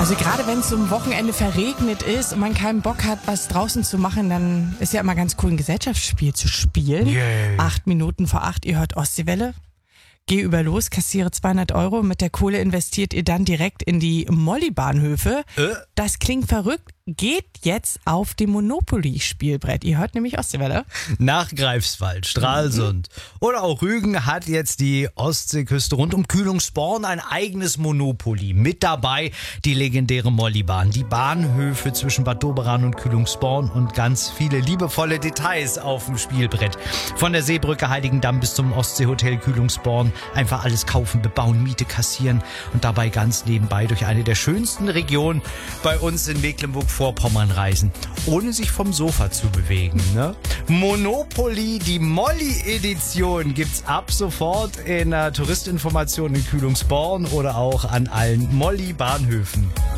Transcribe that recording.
Also gerade wenn es so am Wochenende verregnet ist und man keinen Bock hat, was draußen zu machen, dann ist ja immer ganz cool, ein Gesellschaftsspiel zu spielen. 8 Minuten vor 8, ihr hört Ostseewelle. Geh über los, kassiere 200 €. Mit der Kohle investiert ihr dann direkt in die Molly-Bahnhöfe. Das klingt verrückt. Geht jetzt auf dem Monopoly-Spielbrett. Ihr hört nämlich Ostseewelle. Nach Greifswald, Stralsund oder auch Rügen hat jetzt die Ostseeküste rund um Kühlungsborn ein eigenes Monopoly. Mit dabei die legendäre Mollybahn, die Bahnhöfe zwischen Bad Doberan und Kühlungsborn und ganz viele liebevolle Details auf dem Spielbrett. Von der Seebrücke Heiligendamm bis zum Ostseehotel Kühlungsborn. Einfach alles kaufen, bebauen, Miete kassieren und dabei ganz nebenbei durch eine der schönsten Regionen bei uns in Mecklenburg-Vorpommern reisen, ohne sich vom Sofa zu bewegen. Ne? Monopoly, die Molly-Edition gibt's ab sofort in der Touristinformation in Kühlungsborn oder auch an allen Molly-Bahnhöfen.